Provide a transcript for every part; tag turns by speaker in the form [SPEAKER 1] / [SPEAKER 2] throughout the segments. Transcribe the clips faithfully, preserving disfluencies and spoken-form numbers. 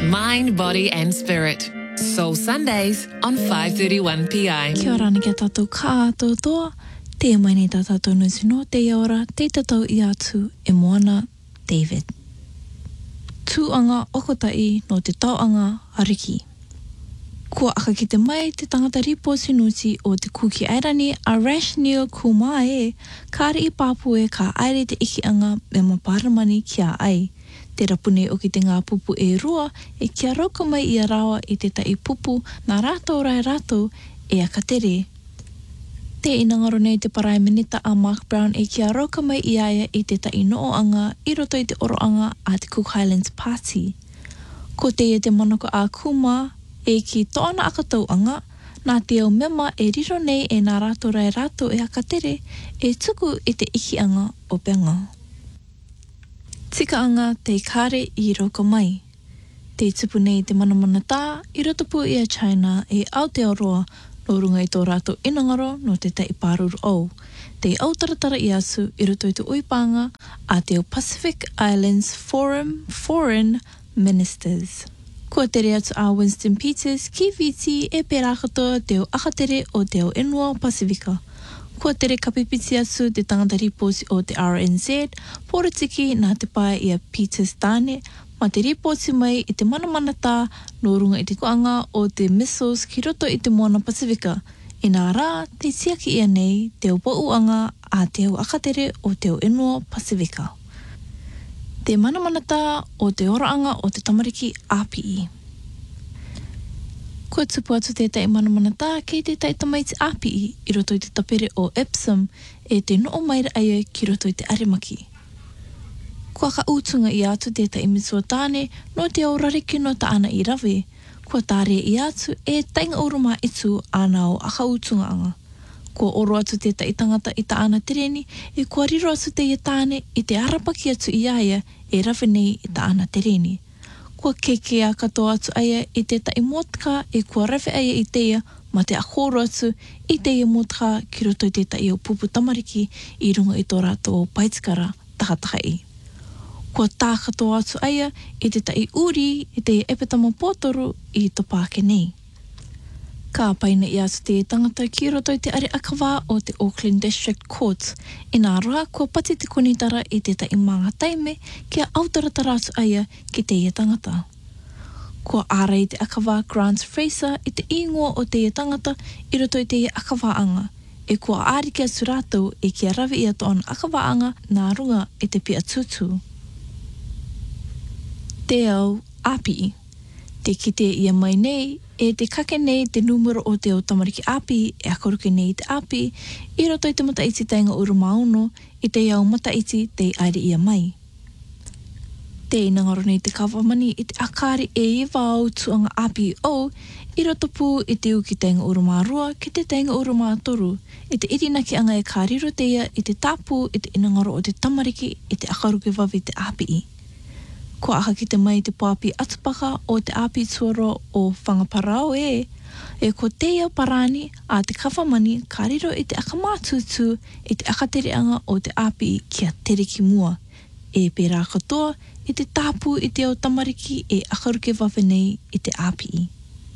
[SPEAKER 1] Mind, Body and Spirit. Soul Sundays on five thirty-one P I.
[SPEAKER 2] Kia ora ni kia tātou ka atoa toa. Te mai nei tā tātou nusino te ora, te tātou i atu e Moana David. Tūanga okotai no te tauanga ariki. Kua aka ki te mai te tangata ripo sinuti o te kuki airani a Rashnil Kumae, kāre i pāpu e ka aere te ikianga me maparamani kia ai. Te rapune o ki te ngā pupu e rua e kia rauka mai i a rawa i te tai pupu nā rātou rai rātou e a katere. Te inangaro nei te parae minita a Mark Brown e kia rauka mai i aia i te tai nooanga i roto i te oroanga a te Cook Highlands Party. Ko te e te manoko a Kuma e ki toana akatauanga, nā te au mema e riro nei e nā rātou rai rātou e a katere e tuku i te ikianga o penga. Tikaanga te kāre i roka mai. Te tupu nei te manamana tā, i rotopu i a China e Aotearoa no runga i tō rātou inangaro no te tai pāruru au. Te autaratara i asu i roto i te uipanga a te Pacific Islands Forum Foreign Ministers. Kua tere atu a Winston Peters ki viti e pērākatoa te o akatere o te o Inua Pasifika. Kua tere kapipiti atu te tangata riposi o te R N Z, porotiki nā te pae i a Peters tāne, ma te ripoti mai i te manamana tā no runga i te kuanga o te missiles ki roto i te Moana Pasifika. I nā rā, te tiaki ia nei te o pauanga a te o akatere o te o Inua Pasifika. Te manamana tā o te oraanga o te tamariki A P I. Kua tupu atu te tai manamana tā kei te tai tamaiti A P I i roto i te tapere o Epsom e te noo maira aia ki roto i te arimaki. Kua ka utunga i atu te tai mitua tāne no te au rariki no ta ana i rawe. Kua tāre i atu e tainga uruma itu ana o aka utunga anga. Kua oro atu te tai tangata i ta ana tereni e kua riro atu te i tāne i te arapaki atu i aia e rawe nei i ta ana tereni. Kua keke a katoa atu aia i te tai motka e kua rawe aia i teia ma te akoro atu i teia motka ki roto i te tai o pupu tamariki i runga i tō rātou o paitikara takatakai. Kua tā katoa atu aia i te tai uri i teia epetama pōtoru i tō pāke nei. Ka paina i atu te tangata ki roto i te are akawā o te Auckland District Court. I nā rā, kua pati te konitara i te tai manga taime kia autaratara atu aia ki teia tangata. Kua ara i te akawā Grant Fraser i te ingoa o teia tangata i roto i teia akawaanga. E kua āriki atu rātou e kia rawe i ato ana akawaanga nā runga i te pia tutu. Te au A P I. Te kite ia mai nei, e te kake nei te numero o te o tamariki A P I, e akaruke nei te A P I, i roto i te mataiti tainga uru mauno, i te iau mataiti te aere ia mai. Te inangaro nei te kawamani i te akari e iwa au tuanga A P I o, i roto pū i te uki tainga uru mārua ki te tainga uru mātoru, i te irinaki anga e kāriro teia i te tāpū i te inangaro o te tamariki i te akaruke wawi te A P I. Kua aha ki te mai te pāpi atupaka o te A P I tuaro o whangaparao e, e ko teia parani a te kawamani kāriro i te akamātutu i te akatereanga o te A P I kia tereki mua. E pērā katoa i te tāpū i te o tamariki e akaruke wawhenei i te A P I.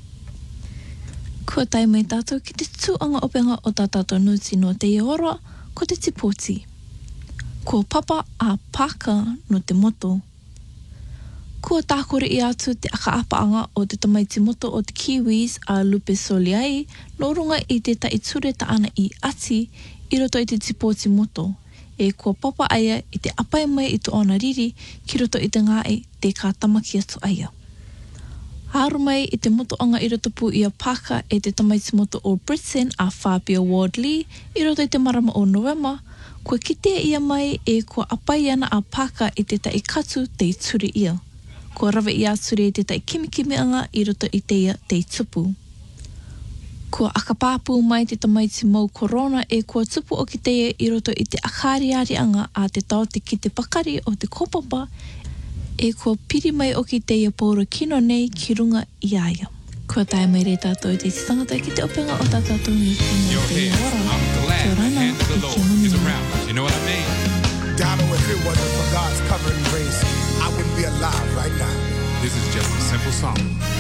[SPEAKER 2] Kua tai mai tātou ki te tuanga openga o tā tātou nuti no te iora ko te tipoti. Kua papa a pāka no te moto. Kua tākore i atu te akaapaanga o te tamaiti moto o te Kiwis a Lupe Soliai, no runga i te tai ture ta ana i ati i roto i te tipoti moto. E kua papa aia i te apai mai i te ona riri ki roto i te ngae te ka tamaki atu aia. Haru mai i te moto anga i roto pu i a paka e te tamaiti moto o Britain a Fabio Wardley i roto i te marama o Novema, kua kitea ia mai e kua apai ana a paka i te tai katu te ture ia. Kua rawe i ature te tai kimikimianga i roto i teia te tupu. Kua akapāpū mai te tamaiti mau korona e kua tupu o ki teia i roto i te akariarianga a te tau te ki te pakari o te kopapa e kua piri mai o ki teia pōra kino nei ki runga i aia. Kua tae mai re tātou i te tangata ki te openga o tātou ni kino te ora. Kia rana i kia muni.
[SPEAKER 3] You know what I mean? Damo, if it wasn't for God's covering grace, I wouldn't be alive right now. This is just a simple song.